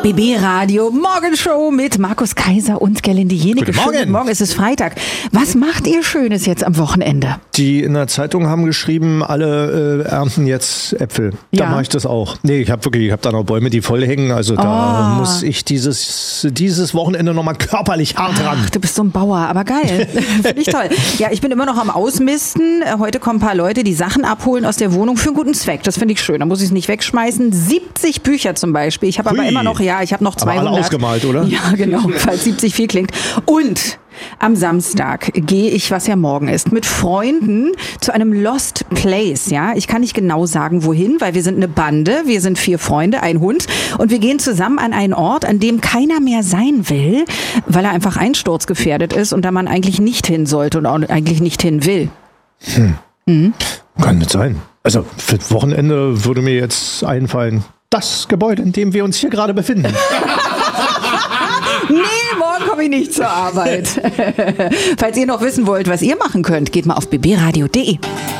BB Radio Morgenshow mit Markus Kaiser und Gerlinde Jenike. Guten Morgen. Guten Morgen, es ist Freitag. Was macht ihr Schönes jetzt am Wochenende? Die in der Zeitung haben geschrieben, alle ernten jetzt Äpfel. Da mache ich das auch. Nee, ich habe da noch Bäume, die voll hängen. Also da muss ich dieses Wochenende nochmal körperlich hart ran. Ach, du bist so ein Bauer, aber geil. Finde ich toll. Ja, ich bin immer noch am Ausmisten. Heute kommen ein paar Leute, die Sachen abholen aus der Wohnung für einen guten Zweck. Das finde ich schön. Da muss ich es nicht wegschmeißen. 70 Bücher zum Beispiel. Ich habe aber immer noch, ich habe noch 200. Aber alle ausgemalt, oder? Ja, genau, falls 70 viel klingt. Und am Samstag gehe ich, was ja morgen ist, mit Freunden zu einem Lost Place. Ja, ich kann nicht genau sagen, wohin, weil wir sind eine Bande. Wir sind 4 Freunde, ein Hund. Und wir gehen zusammen an einen Ort, an dem keiner mehr sein will, weil er einfach einsturzgefährdet ist und da man eigentlich nicht hin sollte und auch eigentlich nicht hin will. Kann nicht sein. Also für das Wochenende würde mir jetzt einfallen, das Gebäude, in dem wir uns hier gerade befinden. Nee, morgen komme ich nicht zur Arbeit. Falls ihr noch wissen wollt, was ihr machen könnt, geht mal auf bbradio.de.